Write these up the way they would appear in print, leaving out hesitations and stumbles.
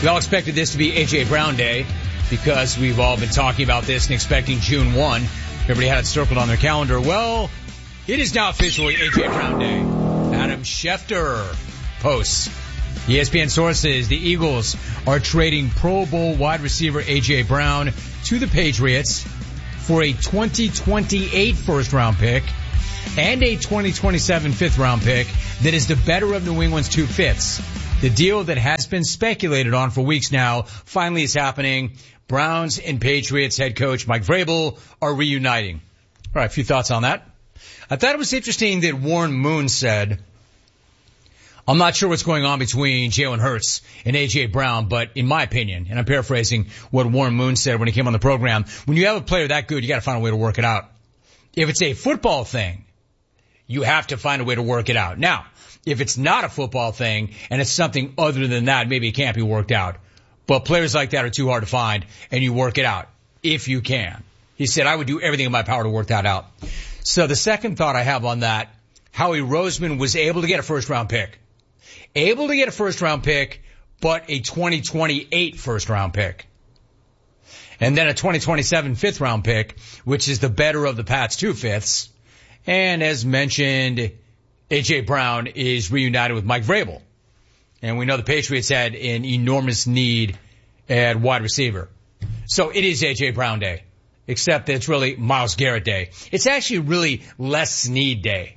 We all expected this to be A.J. Brown Day because we've all been talking about this and expecting June 1. Everybody had it circled on their calendar. Well, it is now officially A.J. Brown Day. Adam Schefter posts. ESPN sources, the Eagles are trading Pro Bowl wide receiver A.J. Brown to the Patriots for a 2028 first-round pick and a 2027 fifth-round pick that is the better of New England's two fifths. The deal that has been speculated on for weeks now finally is happening. Browns and Patriots head coach Mike Vrabel are reuniting. All right, a few thoughts on that. I thought it was interesting that Warren Moon said, I'm not sure what's going on between Jalen Hurts and A.J. Brown, but in my opinion, and I'm paraphrasing what Warren Moon said when he came on the program, when you have a player that good, you got to find a way to work it out. If it's a football thing, you have to find a way to work it out. Now, if it's not a football thing and it's something other than that, maybe it can't be worked out. But players like that are too hard to find, and you work it out if you can. He said, I would do everything in my power to work that out. So the second thought I have on that, Howie Roseman was able to get a first-round pick. Able to get a first-round pick, but a 2028 first-round pick. And then a 2027 fifth-round pick, which is the better of the Pats' two fifths. And as mentioned, A.J. Brown is reunited with Mike Vrabel. And we know the Patriots had an enormous need at wide receiver. So it is A.J. Brown Day, except that it's really Myles Garrett Day. It's actually really Les Snead Day.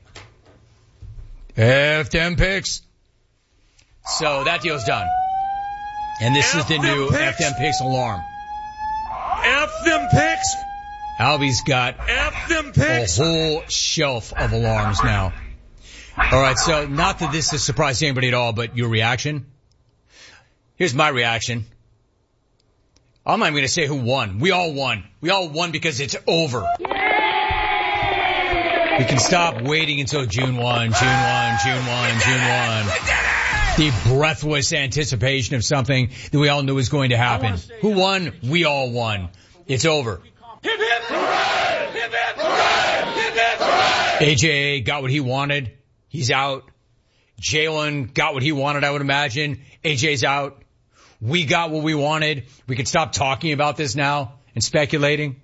F them picks. So that deal's done. And this is the new F them picks alarm. F them picks. Albie's got F them picks. A whole shelf of alarms now. All right, so not that this has surprised anybody at all, but your reaction? Here's my reaction. I'm not even going to say who won. We all won. We all won because it's over. Yay! We can stop waiting until June 1. The breathless anticipation of something that we all knew was going to happen. Who won? We all won. It's over. Hip, hip, hooray! Hip, hip, hooray! Hip, hip, hooray! AJ got what he wanted. He's out. Jalen got what he wanted, I would imagine. AJ's out. We got what we wanted. We can stop talking about this now and speculating.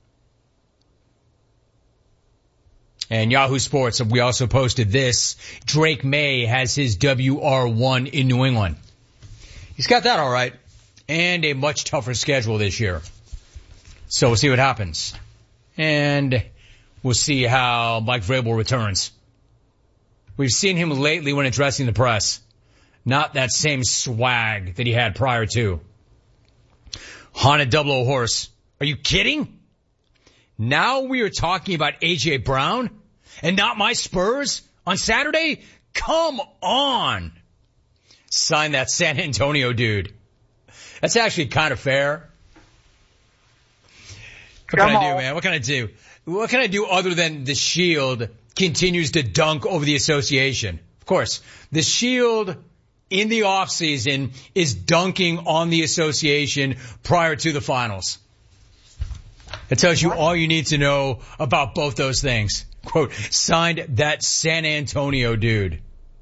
And Yahoo Sports, we also posted this. Drake May has his WR1 in New England. He's got that all right. And a much tougher schedule this year. So we'll see what happens. And we'll see how Mike Vrabel returns. We've seen him lately when addressing the press. Not that same swag that he had prior to. Haunted Double O Horse. Are you kidding? Now we are talking about A.J. Brown and not my Spurs on Saturday? Come on. Sign that San Antonio dude. That's actually kind of fair. What can I do, man? What can I do? What can I do other than the Shield continues to dunk over the association? Of course, the Shield in the offseason is dunking on the association prior to the finals. It tells you all you need to know about both those things. Quote, signed that San Antonio dude.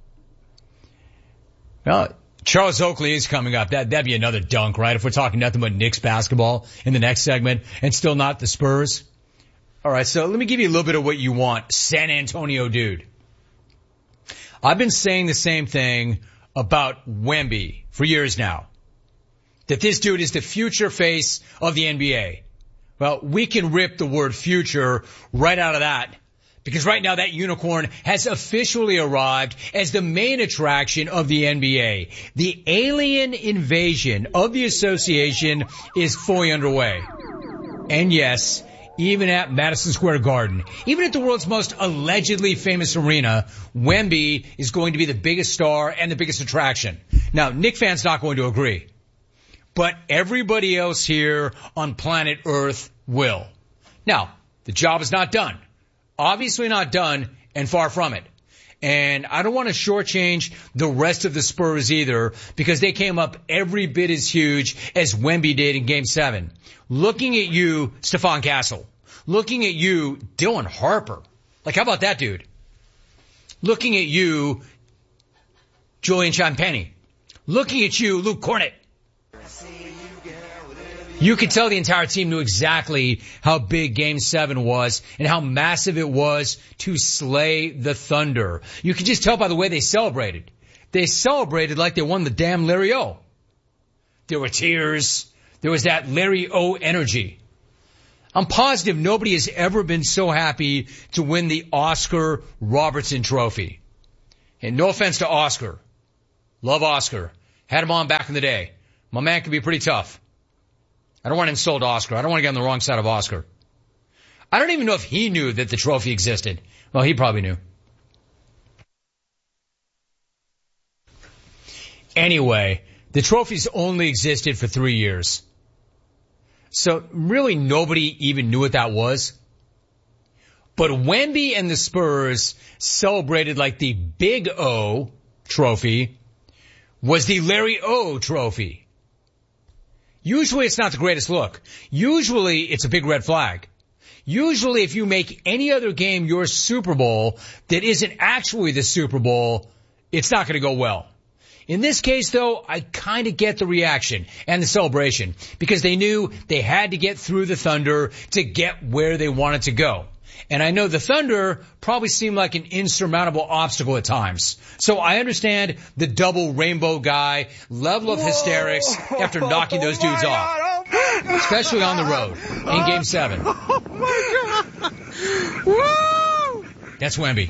Well, Charles Oakley is coming up. That'd be another dunk, right? If we're talking nothing but Knicks basketball in the next segment and still not the Spurs. All right, so let me give you a little bit of what you want. San Antonio dude. I've been saying the same thing about Wemby for years now. That this dude is the future face of the NBA. Well, we can rip the word future right out of that. Because right now that unicorn has officially arrived as the main attraction of the NBA. The alien invasion of the association is fully underway. And yes, even at Madison Square Garden, even at the world's most allegedly famous arena, Wemby is going to be the biggest star and the biggest attraction. Now, Knicks fans not going to agree. But everybody else here on planet Earth will. Now, the job is not done. Obviously not done and far from it. And I don't want to shortchange the rest of the Spurs either because they came up every bit as huge as Wemby did in Game 7. Looking at you, Stephon Castle. Looking at you, Dylan Harper. Like, how about that dude? Looking at you, Julian Champagnie. Looking at you, Luke Cornett. You could tell the entire team knew exactly how big Game 7 was and how massive it was to slay the Thunder. You could just tell by the way they celebrated. They celebrated like they won the damn Larry O. There were tears. There was that Larry O energy. I'm positive nobody has ever been so happy to win the Oscar Robertson Trophy. And no offense to Oscar. Love Oscar. Had him on back in the day. My man can be pretty tough. I don't want to insult Oscar. I don't want to get on the wrong side of Oscar. I don't even know if he knew that the trophy existed. Well, he probably knew. Anyway, the trophy's only existed for 3 years. So really nobody even knew what that was. But Wemby and the Spurs celebrated like the Big O trophy was the Larry O trophy. Usually it's not the greatest look. Usually it's a big red flag. Usually if you make any other game your Super Bowl that isn't actually the Super Bowl, it's not going to go well. In this case, though, I kind of get the reaction and the celebration because they knew they had to get through the Thunder to get where they wanted to go. And I know the Thunder probably seemed like an insurmountable obstacle at times. So I understand the double rainbow guy level of hysterics after knocking those dudes off. Especially on the road in Game 7. Oh, my God. Whoa. That's Wemby.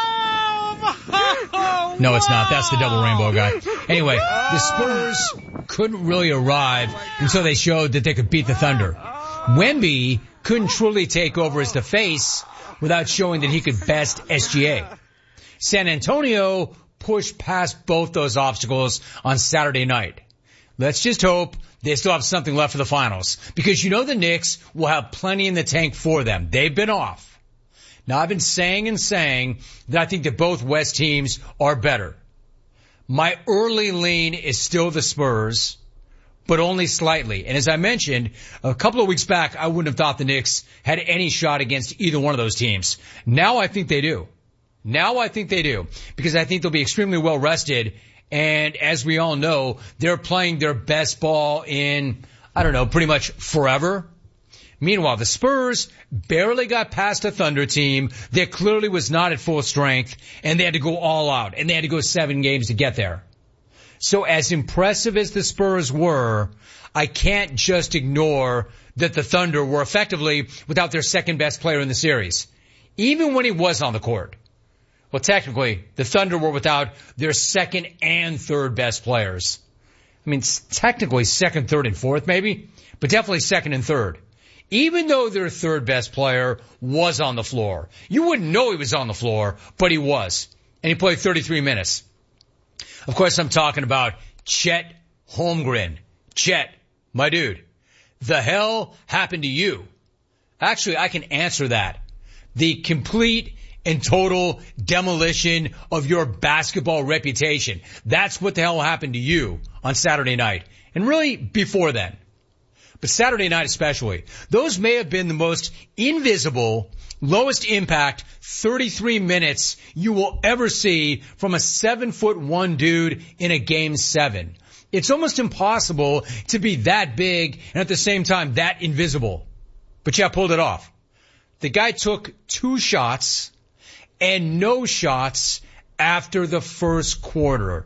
Oh, no, it's not. That's the double rainbow guy. Anyway, the Spurs couldn't really arrive until they showed that they could beat the Thunder. Wemby couldn't truly take over as the face without showing that he could best SGA. San Antonio pushed past both those obstacles on Saturday night. Let's just hope they still have something left for the finals because you know the Knicks will have plenty in the tank for them. They've been off. Now, I've been saying that I think that both West teams are better. My early lean is still the Spurs, but only slightly. And as I mentioned, a couple of weeks back, I wouldn't have thought the Knicks had any shot against either one of those teams. Now I think they do. Because I think they'll be extremely well rested. And as we all know, they're playing their best ball in, pretty much forever. Meanwhile, the Spurs barely got past a Thunder team that clearly was not at full strength, and they had to go all out, and they had to go 7 games to get there. So as impressive as the Spurs were, I can't just ignore that the Thunder were effectively without their second best player in the series, even when he was on the court. Well, technically, the Thunder were without their second and third best players. I mean, technically second, third, and fourth maybe, but definitely second and third. Even though their third best player was on the floor. You wouldn't know he was on the floor, but he was. And he played 33 minutes. Of course, I'm talking about Chet Holmgren. Chet, my dude, the hell happened to you? Actually, I can answer that. The complete and total demolition of your basketball reputation. That's what the hell happened to you on Saturday night. And really before then. But Saturday night especially, those may have been the most invisible, lowest impact 33 minutes you will ever see from a 7'1" dude in a Game 7. It's almost impossible to be that big and at the same time that invisible. But yeah, pulled it off. The guy took 2 shots and no shots after the first quarter.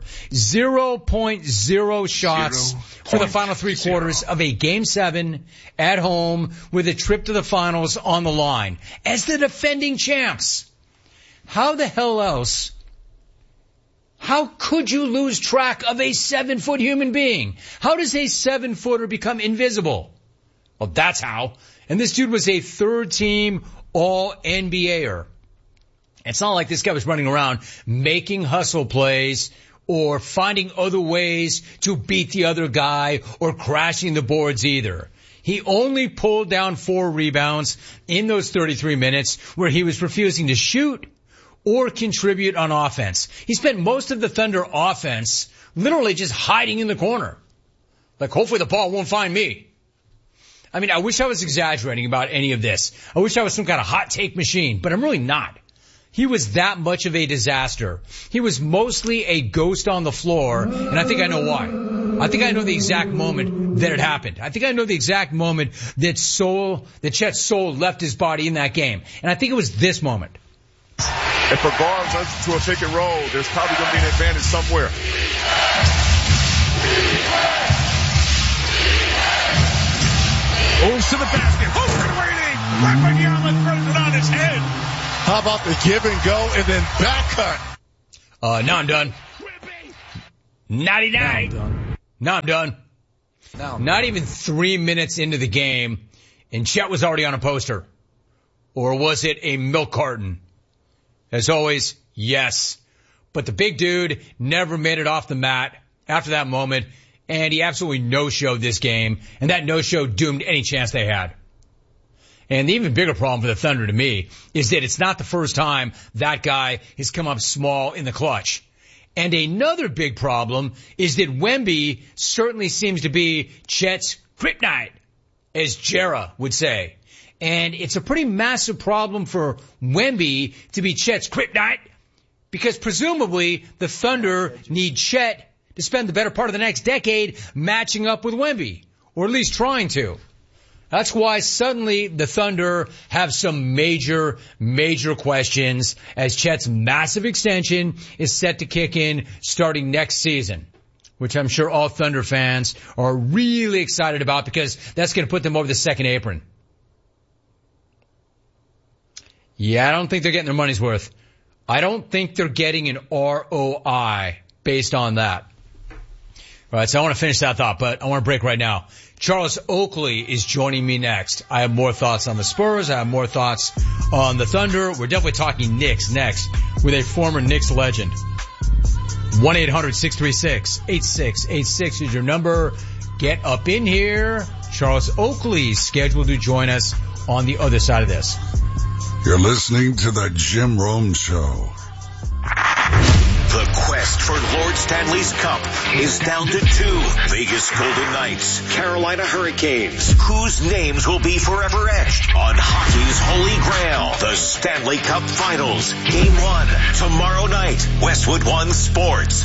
0.0 shots for the final 3 quarters of a Game 7 at home with a trip to the finals on the line. As the defending champs, how the hell else, how could you lose track of a 7-foot human being? How does a 7-footer become invisible? Well, that's how. And this dude was a third-team All-NBAer. It's not like this guy was running around making hustle plays or finding other ways to beat the other guy or crashing the boards either. He only pulled down 4 rebounds in those 33 minutes where he was refusing to shoot or contribute on offense. He spent most of the Thunder offense literally just hiding in the corner. Like, hopefully the ball won't find me. I mean, I wish I was exaggerating about any of this. I wish I was some kind of hot take machine, but I'm really not. He was that much of a disaster. He was mostly a ghost on the floor, and I think I know why. I think I know the exact moment that it happened. I think I know the exact moment that Chet's soul left his body in that game. And I think it was this moment. If a guard runs into a pick and roll, there's probably going to be an advantage somewhere. Moves to the basket. Houston waiting. Wembanyama throws it on his head. How about the give and go and then back cut? Now I'm done. 99. Now I'm done. Not even 3 minutes into the game, and Chet was already on a poster. Or was it a milk carton? As always, yes. But the big dude never made it off the mat after that moment, and he absolutely no-showed this game, and that no-show doomed any chance they had. And the even bigger problem for the Thunder to me is that it's not the first time that guy has come up small in the clutch. And another big problem is that Wemby certainly seems to be Chet's kryptonite, as Jera would say. And it's a pretty massive problem for Wemby to be Chet's kryptonite because presumably the Thunder need Chet to spend the better part of the next decade matching up with Wemby, or at least trying to. That's why suddenly the Thunder have some major questions as Chet's massive extension is set to kick in starting next season, which I'm sure all Thunder fans are really excited about because that's going to put them over the second apron. Yeah, I don't think they're getting their money's worth. I don't think they're getting an ROI based on that. All right, so I want to finish that thought, but I want to break right now. Charles Oakley is joining me next. I have more thoughts on the Spurs. I have more thoughts on the Thunder. We're definitely talking Knicks next with a former Knicks legend. 1-800-636-8686 is your number. Get up in here. Charles Oakley is scheduled to join us on the other side of this. You're listening to the Jim Rome Show. The quest for Lord Stanley's Cup is down to 2. Vegas Golden Knights, Carolina Hurricanes. Whose names will be forever etched on hockey's holy grail? The Stanley Cup Finals. Game 1, tomorrow night. Westwood One Sports.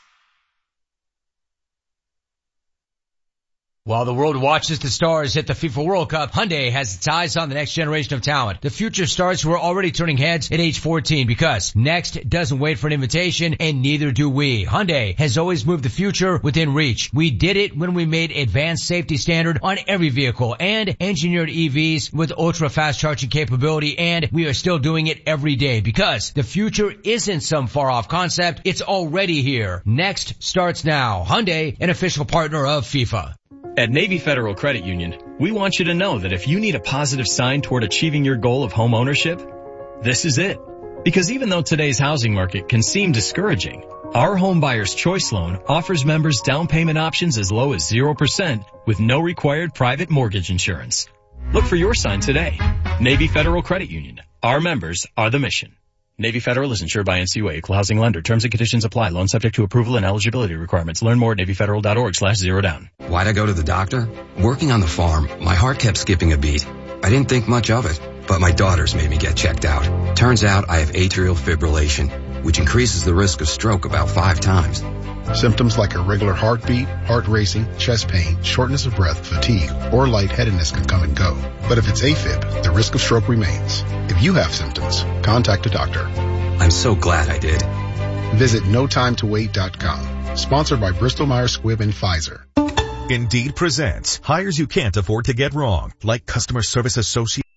While the world watches the stars at the FIFA World Cup, Hyundai has its eyes on the next generation of talent. The future stars who are already turning heads at age 14 because next doesn't wait for an invitation and neither do we. Hyundai has always moved the future within reach. We did it when we made advanced safety standard on every vehicle and engineered EVs with ultra fast charging capability, and we are still doing it every day because the future isn't some far off concept. It's already here. Next starts now. Hyundai, an official partner of FIFA. At Navy Federal Credit Union, we want you to know that if you need a positive sign toward achieving your goal of home ownership, this is it. Because even though today's housing market can seem discouraging, our Home Buyer's Choice Loan offers members down payment options as low as 0% with no required private mortgage insurance. Look for your sign today. Navy Federal Credit Union. Our members are the mission. Navy Federal is insured by NCUA, Equal Housing Lender. Terms and conditions apply. Loan subject to approval and eligibility requirements. Learn more at NavyFederal.org/zerodown. Why'd I go to the doctor? Working on the farm, my heart kept skipping a beat. I didn't think much of it, but my daughters made me get checked out. Turns out I have atrial fibrillation, which increases the risk of stroke about 5 times. Symptoms like irregular heartbeat, heart racing, chest pain, shortness of breath, fatigue, or lightheadedness can come and go. But if it's AFib, the risk of stroke remains. If you have symptoms, contact a doctor. I'm so glad I did. Visit NoTimeToWait.com. Sponsored by Bristol-Myers Squibb and Pfizer. Indeed presents hires you can't afford to get wrong, like customer service associate.